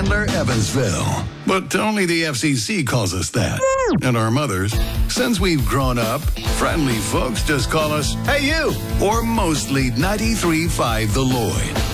Chandler, Evansville. But only the FCC calls us that. And our mothers, since we've grown up, friendly folks just call us, "Hey, you!" Or mostly 93.5 The Lloyd.